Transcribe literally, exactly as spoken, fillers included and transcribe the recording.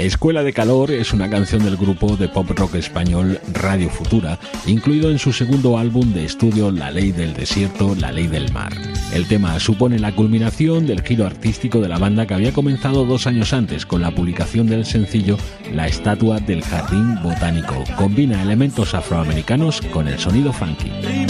Escuela de Calor es una canción del grupo de pop rock español Radio Futura, incluido en su segundo álbum de estudio La Ley del Desierto, La Ley del Mar. El tema supone la culminación del giro artístico de la banda que había comenzado dos años antes con la publicación del sencillo La Estatua del Jardín Botánico. Combina elementos afroamericanos con el sonido funky.